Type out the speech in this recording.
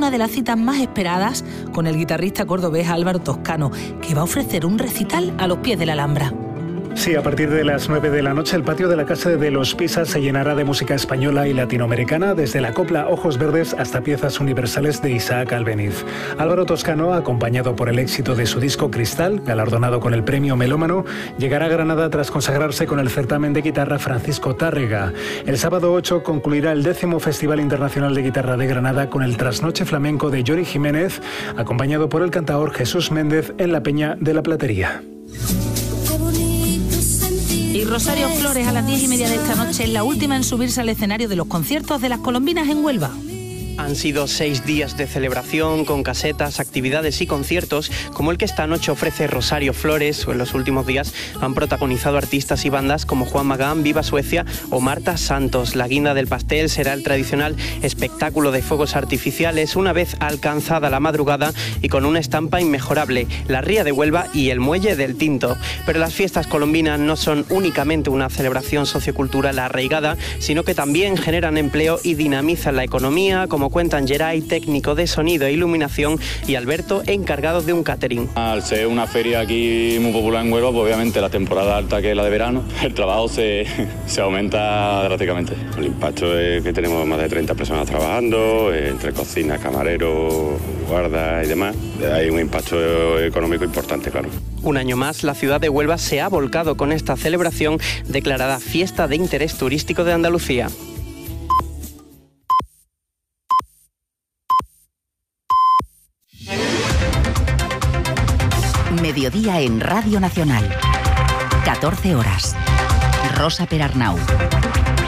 una de las citas más esperadas con el guitarrista cordobés Álvaro Toscano, que va a ofrecer un recital a los pies de la Alhambra. Sí, a partir de las 9 de la noche el patio de la Casa de los Pisas se llenará de música española y latinoamericana, desde la copla Ojos Verdes hasta piezas universales de Isaac Albéniz. Álvaro Toscano, acompañado por el éxito de su disco Cristal, galardonado con el premio Melómano, llegará a Granada tras consagrarse con el certamen de guitarra Francisco Tárrega. El sábado 8 concluirá el 10º Festival Internacional de Guitarra de Granada con el trasnoche flamenco de Jory Jiménez, acompañado por el cantaor Jesús Méndez en la Peña de la Platería. Y Rosario Flores a las 10:30 de esta noche es la última en subirse al escenario de los conciertos de las Colombinas en Huelva. Han sido 6 días de celebración con casetas, actividades y conciertos como el que esta noche ofrece Rosario Flores. En los últimos días han protagonizado artistas y bandas como Juan Magán, Viva Suecia o Marta Santos. La guinda del pastel será el tradicional espectáculo de fuegos artificiales una vez alcanzada la madrugada y con una estampa inmejorable, la Ría de Huelva y el Muelle del Tinto. Pero las fiestas colombinas no son únicamente una celebración sociocultural arraigada, sino que también generan empleo y dinamizan la economía, como cuentan Geray, técnico de sonido e iluminación, y Alberto, encargado de un catering. Al ser una feria aquí muy popular en Huelva, pues obviamente la temporada alta, que es la de verano, el trabajo se aumenta drásticamente. El impacto es que tenemos más de 30 personas trabajando, entre cocina, camareros, guardas y demás. Hay un impacto económico importante, claro. Un año más, la ciudad de Huelva se ha volcado con esta celebración declarada Fiesta de Interés Turístico de Andalucía. Mediodía en Radio Nacional. 14 horas. Rosa Perarnau.